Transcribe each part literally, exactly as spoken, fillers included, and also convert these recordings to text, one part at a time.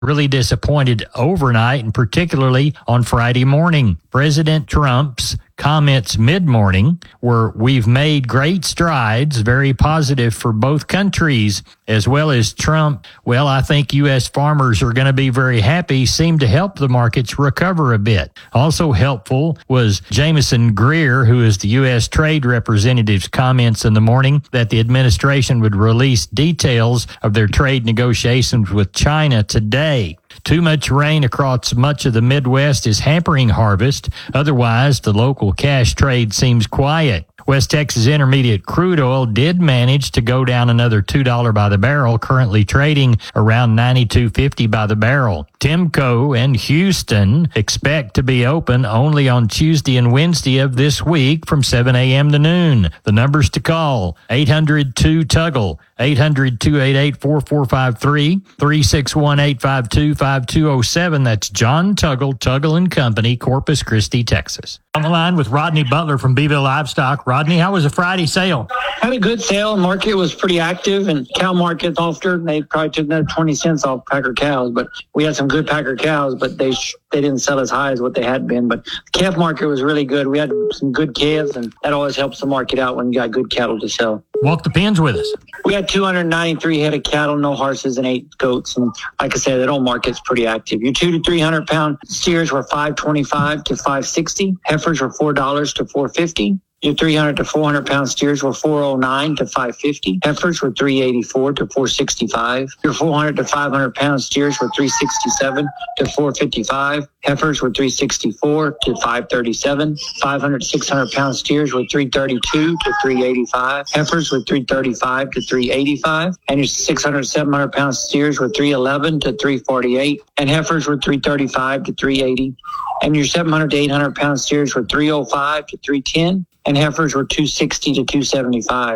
really disappointed overnight, and particularly on Friday morning. President Trump's comments mid-morning were, "We've made great strides," very positive for both countries, as well as Trump. Well, I think U S farmers are going to be very happy, seemed to help the markets recover a bit. Also helpful was Jameson Greer, who is the U S Trade Representative's comments in the morning that the administration would release details of their trade negotiations with China today. Too much rain across much of the Midwest is hampering harvest. Otherwise, the local cash trade seems quiet. West Texas Intermediate crude oil did manage to go down another two dollars by the barrel, currently trading around ninety-two fifty by the barrel. Timco and Houston expect to be open only on Tuesday and Wednesday of this week from seven a.m. to noon. The numbers to call: eight hundred two Tuggle, eight hundred two eight eight four four five three, three six one eight five two five two zero seven. That's John Tuggle, Tuggle and Company, Corpus Christi, Texas. On the line with Rodney Butler from Beeville Livestock. Rodney, how was the Friday sale? Had a good sale. Market was pretty active, and cow market softer. They probably took another twenty cents off Packer cows, but we had some good Packer cows, but they sh- they didn't sell as high as what they had been. But the calf market was really good. We had some good calves, and that always helps the market out when you got good cattle to sell. Walk the pens with us. We had two hundred ninety-three head of cattle, no horses, and eight goats. And like I said, that old market's pretty active. Your two to three hundred pound steers were five twenty-five to five sixty. Heifers were four dollars to four fifty. Your three hundred to four hundred pound steers were four oh nine to five fifty. Heifers were three eighty-four to four sixty-five. Your four hundred to five hundred pound steers were three sixty-seven to four fifty-five. Heifers were three sixty-four to five thirty-seven. five hundred to six hundred pound steers were three thirty-two to three eighty-five. Heifers were three thirty-five to three eighty-five. And your six hundred to seven hundred pound steers were three eleven to three forty-eight. And heifers were three thirty-five to three eighty. And your seven hundred to eight hundred pound steers were three oh five to three ten. And heifers were two sixty to two seventy-five.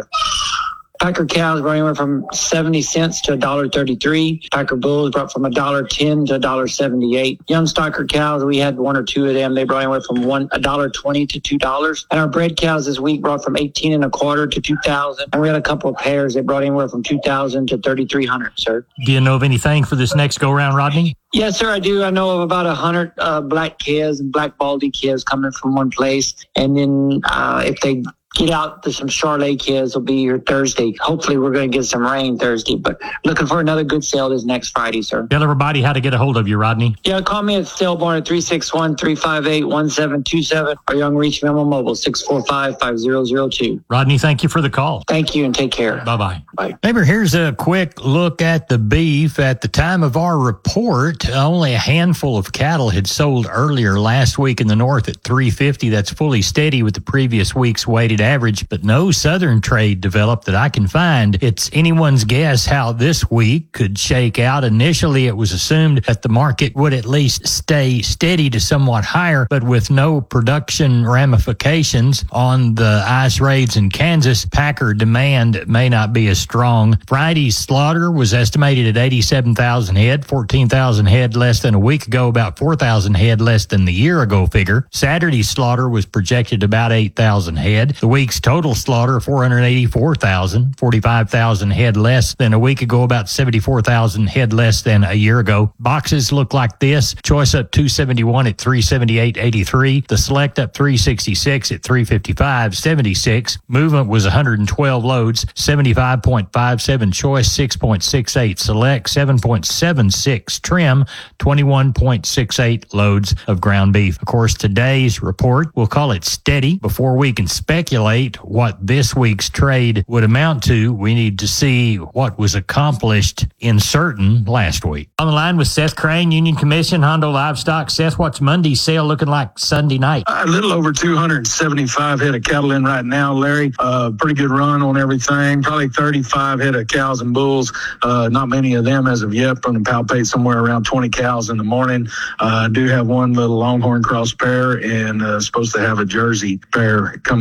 Packer cows brought anywhere from seventy cents to one dollar thirty-three. Packer bulls brought from one dollar ten to one dollar seventy-eight. Young stocker cows, we had one or two of them. They brought anywhere from one one dollar twenty to two dollars. And our bred cows this week brought from eighteen and a quarter to two thousand. And we had a couple of pairs that brought anywhere from two thousand to thirty-three hundred, sir. Do you know of anything for this next go round, Rodney? Yes, sir, I do. I know of about one hundred uh, black calves and black baldy calves coming from one place. And then uh, if they get out to some Charolais calves, will be here Thursday. Hopefully, we're going to get some rain Thursday. But looking for another good sale this next Friday, sir. Tell everybody how to get a hold of you, Rodney. Yeah, call me at Stillborn at three six one, three five eight, one seven two seven or Young Reach Memo Mobile, six four five, five zero zero two. Rodney, thank you for the call. Thank you, and take care. Bye-bye. Bye. Neighbor, here's a quick look at the beef. At the time of our report, only a handful of cattle had sold earlier last week in the north at three fifty. That's fully steady with the previous week's weighted average, but no southern trade developed that I can find. It's anyone's guess how this week could shake out. Initially, it was assumed that the market would at least stay steady to somewhat higher, but with no production ramifications on the ice raids in Kansas, Packer demand may not be as strong. Friday's slaughter was estimated at eighty-seven thousand head, fourteen thousand head less than a week ago, about four thousand head less than the year ago figure. Saturday's slaughter was projected about eight thousand head. The week's total slaughter, four hundred eighty-four thousand, forty-five thousand head less than a week ago, about seventy-four thousand head less than a year ago. Boxes look like this. Choice up two seventy-one at three seventy-eight eighty-three. The Select up three sixty-six at three fifty-five seventy-six. Movement was one hundred twelve loads, seventy-five point five seven Choice, six point six eight Select, seven point seven six Trim, twenty-one point six eight loads of ground beef. Of course, today's report, we'll call it steady. Before we can speculate what this week's trade would amount to, we need to see what was accomplished in certain last week. On the line with Seth Crane, Union Commission, Hondo Livestock. Seth, what's Monday's sale looking like Sunday night? A little over two hundred seventy-five head of cattle in right now, Larry. Uh, pretty good run on everything. Probably thirty-five head of cows and bulls. Uh, not many of them as of yet. From the palpate somewhere around twenty cows in the morning. I uh, do have one little Longhorn cross pair and uh, supposed to have a Jersey pair coming in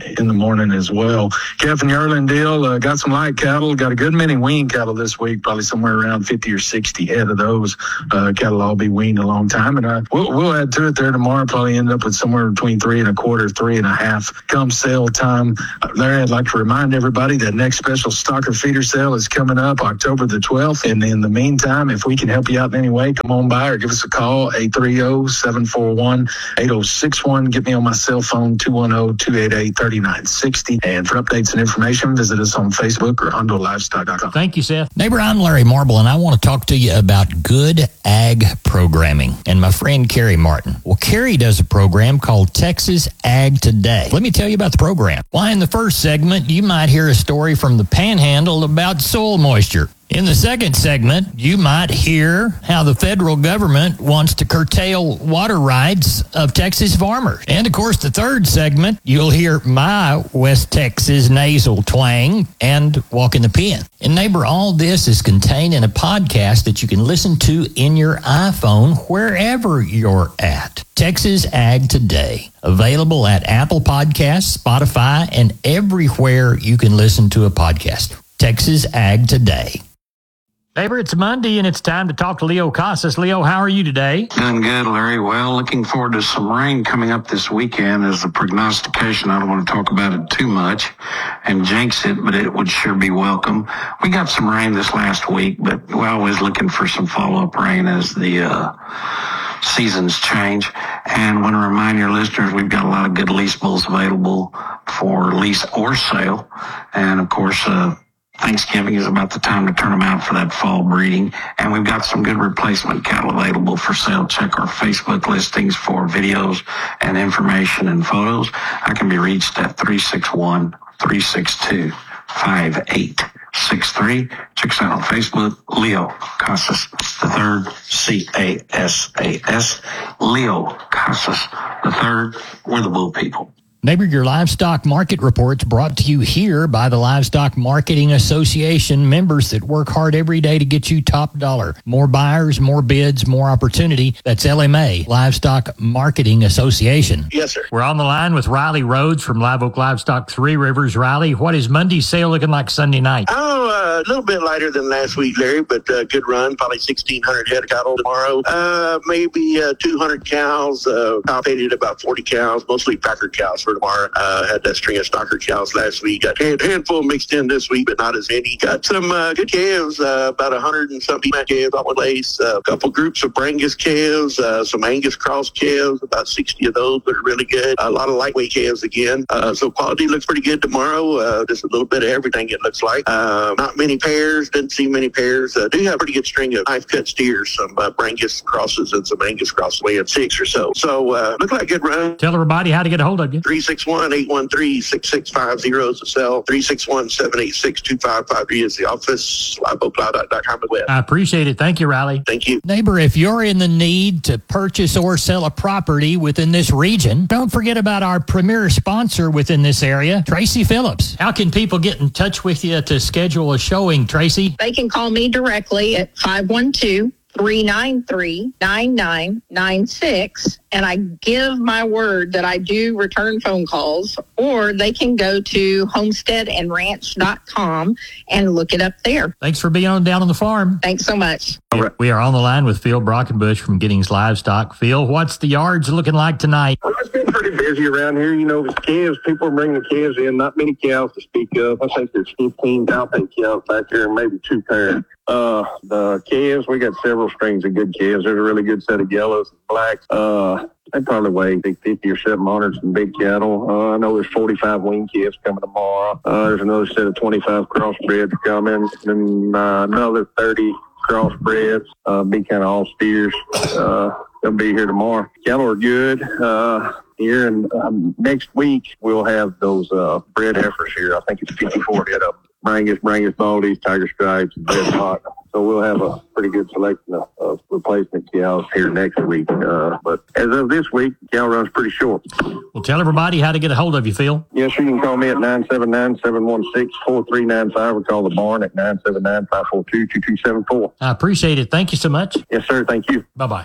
in the morning as well. Calf and yearling deal, uh, got some light cattle, got a good many wean cattle this week, probably somewhere around fifty or sixty head of those. Uh, cattle all be weaned a long time. And uh, we'll, we'll add to it there tomorrow, probably end up with somewhere between three and a quarter, three and a half come sale time. Uh, there, I'd like to remind everybody that next special stocker feeder sale is coming up October the twelfth. And in the meantime, if we can help you out in any way, come on by or give us a call, eight three zero, seven four one, eight zero six one. Get me on my cell phone, two one zero, two eight eight, three nine six zero. And for updates and information, visit us on Facebook or Hondo Livestock dot com. Thank you, Seth. Neighbor, I'm Larry Marble, and I want to talk to you about Good Ag Programming and my friend Kerry Martin. Well, Kerry does a program called Texas Ag Today. Let me tell you about the program. Why, in the first segment, you might hear a story from the Panhandle about soil moisture. In the second segment, you might hear how the federal government wants to curtail water rights of Texas farmers. And, of course, the third segment, you'll hear my West Texas nasal twang and walk in the pen. And, neighbor, all this is contained in a podcast that you can listen to in your iPhone wherever you're at. Texas Ag Today, available at Apple Podcasts, Spotify, and everywhere you can listen to a podcast. Texas Ag Today. Neighbor, it's Monday, and it's time to talk to Leo Casas. Leo, how are you today? Doing good, Larry. Well, looking forward to some rain coming up this weekend as the prognostication. I don't want to talk about it too much and jinx it, but it would sure be welcome. We got some rain this last week, but we're always looking for some follow-up rain as the uh, seasons change. And want to remind your listeners, we've got a lot of good lease bulls available for lease or sale. And, of course, uh, Thanksgiving is about the time to turn them out for that fall breeding. And we've got some good replacement cattle available for sale. Check our Facebook listings for videos and information and photos. I can be reached at three six one, three six two, five eight six three. Check us out on Facebook, Leo Casas the third, C A S A S. Leo Casas the third. We're the bull people. Neighbor, your livestock market report's brought to you here by the Livestock Marketing Association, members that work hard every day to get you top dollar. More buyers, more bids, more opportunity. That's L M A, Livestock Marketing Association. Yes, sir. We're on the line with Riley Rhodes from Live Oak Livestock Three Rivers. Riley, what is Monday's sale looking like Sunday night? Oh, uh, a little bit lighter than last week, Larry, but uh, good run. Probably sixteen hundred head of cattle tomorrow. Uh, maybe uh, two hundred cows. Uh, top eighty about forty cows, mostly packer cows for tomorrow. Uh, had that string of stocker cows last week. Got a handful mixed in this week, but not as many. Got some uh, good calves, uh, about a hundred and something calves on lace. Uh, a couple groups of Brangus calves, uh, some Angus cross calves, about sixty of those that are really good. A lot of lightweight calves again. Uh, so quality looks pretty good tomorrow. Uh, just a little bit of everything it looks like. Uh, not many pairs. Didn't see many pairs. Uh, do have a pretty good string of knife cut steers, some uh, Brangus crosses and some Angus crosses. We had six or so. So uh, look like a good run. Tell everybody how to get a hold of you. three six one, eight one three, six six five zero is the cell. three six one, seven eight six, two five five three is the office. live oak livestock dot com is the web. I appreciate it. Thank you, Riley. Thank you. Neighbor, if you're in the need to purchase or sell a property within this region, don't forget about our premier sponsor within this area, Tracy Phillips. How can people get in touch with you to schedule a showing, Tracy? They can call me directly at five one two, three nine three, nine nine nine six, and I give my word that I do return phone calls, or they can go to homestead and ranch dot com and look it up there. Thanks for being on down on the farm. Thanks so much. We are on the line with Phil Brockenbush from Giddings Livestock. Phil, what's the yards looking like tonight? Well, it's been pretty busy around here. You know, with calves, people are bringing the calves in. Not many cows to speak of. I think there's fifteen Palpate cows back there and maybe two pairs. Uh, the calves, we got several strings of good calves. There's a really good set of yellows and blacks. Uh, they probably weigh fifty or seven hundred, some big cattle. Uh, I know there's forty-five wean calves coming tomorrow. Uh, there's another set of twenty-five crossbreds coming, and uh, another thirty crossbreds. Uh, be kind of all steers. Uh, they'll be here tomorrow. Cattle are good. Uh, here and um, next week we'll have those uh, bred heifers here. I think it's fifty-four head of them. Brangus, Brangus Baldies, Tiger Stripes, and Red Hot. So we'll have a pretty good selection of, of replacement cows here next week. Uh, but as of this week, cow run's pretty short. Well, tell everybody how to get a hold of you, Phil. Yes, you can call me at nine seven nine, seven one six, four three nine five or call the barn at nine seven nine, five four two, two two seven four. I appreciate it. Thank you so much. Yes, sir. Thank you. Bye-bye. Bye.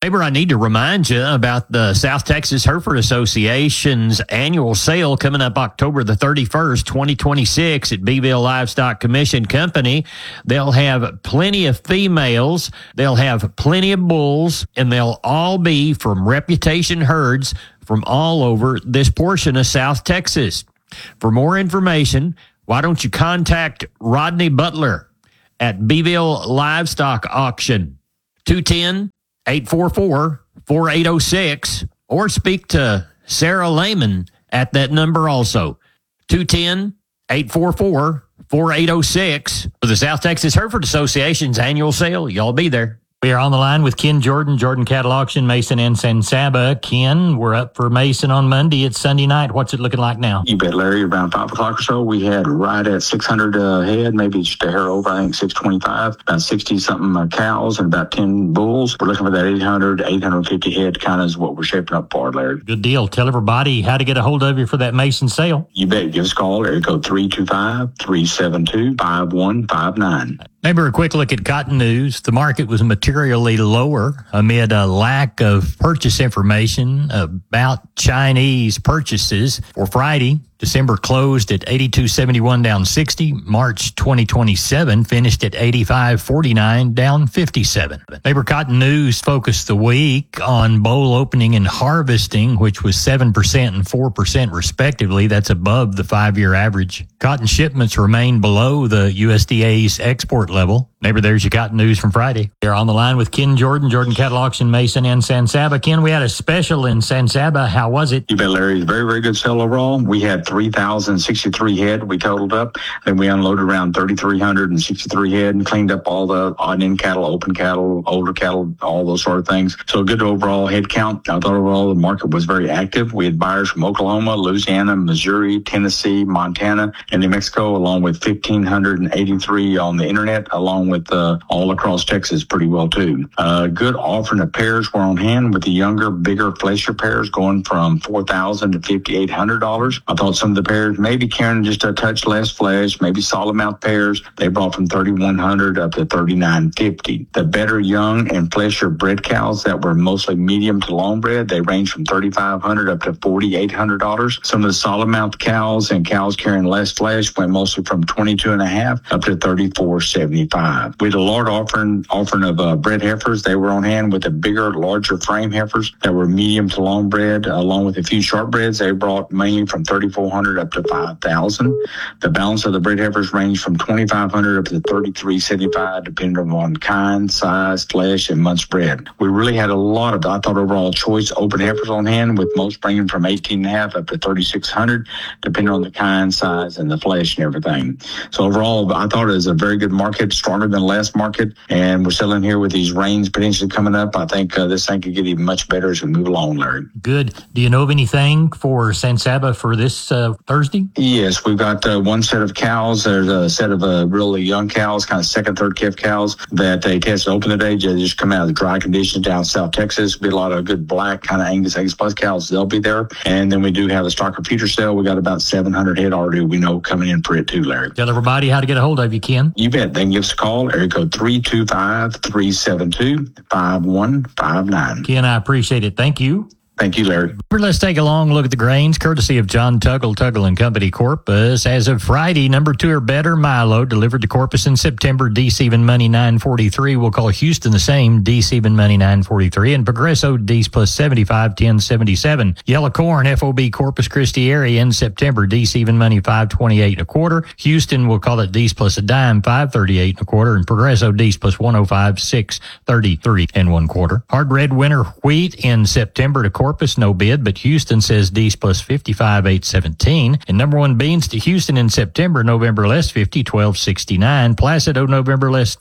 Neighbor, I need to remind you about the South Texas Hereford Association's annual sale coming up October the thirty-first, twenty twenty-six at Beeville Livestock Commission Company. They'll have plenty of females, they'll have plenty of bulls, and they'll all be from reputation herds from all over this portion of South Texas. For more information, why don't you contact Rodney Butler at Beeville Livestock Auction, two one zero, eight four four, four eight zero six, or speak to Sarah Lehman at that number also, two one zero, eight four four, four eight zero six, for the South Texas Hereford Association's annual sale. Y'all be there. We are on the line with Ken Jordan, Jordan Cattle Auction, Mason and San Saba. Ken, we're up for Mason on Monday. It's Sunday night. What's it looking like now? You bet, Larry. Around five o'clock or so, we had right at six hundred uh, head, maybe just a hair over, I think six twenty-five, about sixty-something uh, cows and about ten bulls. We're looking for that eight hundred, eight fifty head kind of is what we're shaping up for, Larry. Good deal. Tell everybody how to get a hold of you for that Mason sale. You bet. Give us a call, area code three two five, three seven two, five one five nine. Maybe a quick look at cotton news. The market was materially lower amid a lack of purchase information about Chinese purchases. For Friday, December closed at eighty-two seventy-one, down sixty. March twenty twenty-seven finished at eighty-five forty-nine, down fifty-seven. Neighbor Cotton News focused the week on bowl opening and harvesting, which was seven percent and four percent respectively. That's above the five-year average. Cotton shipments remain below the U S D A's export level. Neighbor, there's your cotton news from Friday. They're on the line with Ken Jordan, Jordan Cattle Auction, Mason and San Saba. Ken, we had a special in San Saba. How was it? You bet, Larry. Very, very good sale overall. We had three thousand sixty-three head we totaled up, and we unloaded around three thousand three hundred sixty-three head and cleaned up all the odd-end cattle, open cattle, older cattle, all those sort of things. So good overall head count. I thought overall the market was very active. We had buyers from Oklahoma, Louisiana, Missouri, Tennessee, Montana, and New Mexico, along with one thousand five hundred eighty-three on the internet, along with uh, all across Texas pretty well too. Uh, good offering of pairs were on hand with the younger, bigger, fleshier pairs going from four thousand dollars to five thousand eight hundred dollars. I thought some of the pairs maybe carrying just a touch less flesh, maybe solid mouth pairs. They brought from three thousand one hundred dollars up to three thousand nine hundred fifty dollars. The better young and fleshier bred cows that were mostly medium to long bred, they range from three thousand five hundred dollars up to four thousand eight hundred dollars. Some of the solid mouth cows and cows carrying less flesh went mostly from twenty-two and a half up to thirty-four seventy-five. We had a large offering offering of uh, bred heifers. They were on hand with the bigger, larger frame heifers that were medium to long bred, uh, along with a few short breds. They brought mainly from thirty-four hundred up to five thousand. The balance of the bred heifers ranged from twenty-five hundred up to thirty-three seventy-five, depending on kind, size, flesh, and months bred. We really had a lot of, I thought, overall choice open heifers on hand, with most bringing from eighteen and a half up to thirty-six hundred, depending on the kind, size, and the flesh and everything. So overall, I thought it was a very good market, stronger than last market, and we're selling here with these rains potentially coming up. I think uh, this thing could get even much better as we move along, Larry. Good. Do you know of anything for San Saba for this uh, Thursday? Yes, we've got uh, one set of cows. There's a set of uh, really young cows, kind of second, third calf cows that they tested open today. They just come out of the dry conditions down South Texas. Be a lot of good black kind of Angus, Angus Plus cows. They'll be there. And then we do have a stocker future sale. We got about seven hundred head already we know coming in for it too, Larry. Tell everybody how to get a hold of you, Ken. You bet. They can give us a call, area code three two five, three seven two, five one five nine. Ken, I appreciate it. Thank you. Thank you, Larry. Let's take a long look at the grains, courtesy of John Tuggle, Tuggle and Company Corpus. As of Friday, number two or better Milo delivered to Corpus in September. D's even money nine forty-three. We'll call Houston the same. D's even money nine forty-three. And Progresso D's plus seventy-five, ten seventy-seven. Yellow corn, F O B Corpus Christi area in September. D's even money five twenty-eight and a quarter. Houston, we'll call it D's plus a dime, five thirty-eight and a quarter. And Progresso D's plus one oh five, six thirty-three and one quarter. Hard red winter wheat in September to Corpus, no bid, but Houston says D's plus fifty-five, eight seventeen. And number one beans to Houston in September, November less fifty, twelve sixty-nine. Placido, November less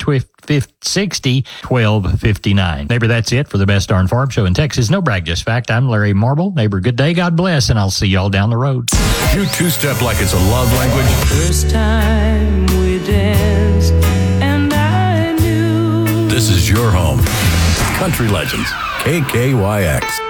sixty, twelve fifty-nine. Neighbor, that's it for the best darn farm show in Texas. No brag, just fact. I'm Larry Marble. Neighbor, good day, God bless, and I'll see y'all down the road. You two-step like it's a love language. First time we danced, and I knew. This is your home. Country Legends, K K Y X.